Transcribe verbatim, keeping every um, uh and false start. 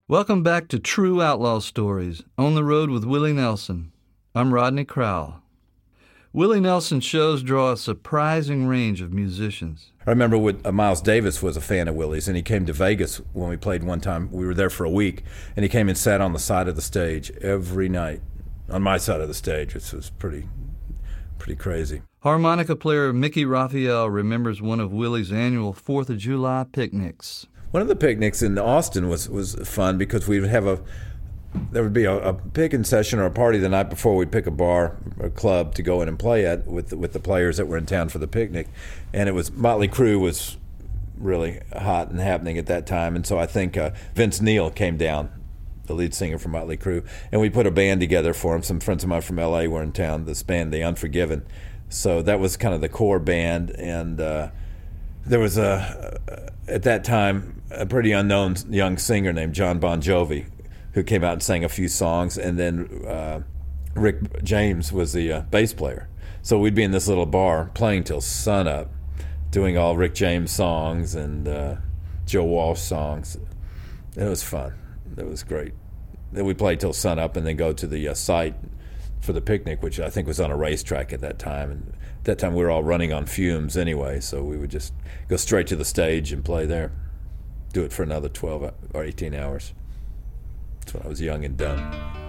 Welcome back to True Outlaw Stories, On the Road with Willie Nelson. I'm Rodney Crowell. Willie Nelson shows draw a surprising range of musicians. I remember with, uh, Miles Davis was a fan of Willie's, and he came to Vegas when we played one time. We were there for a week, and he came and sat on the side of the stage every night, on my side of the stage, which was pretty, pretty crazy. Harmonica player Mickey Raphael remembers one of Willie's annual fourth of July picnics. One of the picnics in Austin was, was fun because we would have a, there would be a, a picking session or a party the night before. We'd pick a bar or club to go in and play at with the, with the players that were in town for the picnic. And it was, Motley Crue was really hot and happening at that time. And so I think uh, Vince Neil came down, the lead singer from Motley Crue, and we put a band together for him. Some friends of mine from L A were in town, this band, The Unforgiven. So that was kind of the core band. And uh, there was, a, at that time, a pretty unknown young singer named John Bon Jovi who came out and sang a few songs, and then uh, Rick James was the uh, bass player. So we'd be in this little bar playing till sunup, doing all Rick James songs and uh, Joe Walsh songs. It was fun. It was great. Then we played till sunup and then go to the uh, site for the picnic, which I think was on a racetrack at that time. And at that time we were all running on fumes anyway, so we would just go straight to the stage and play there. Do it for another twelve or eighteen hours. That's when I was young and dumb.